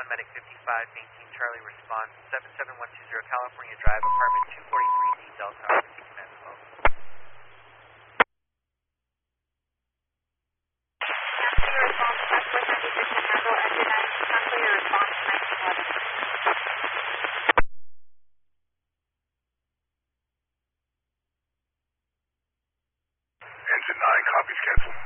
911 Medic 55, maintain Charlie, response 77120 California Drive, apartment 243D Delta, receive command as well. Engine 9, copies, cancel.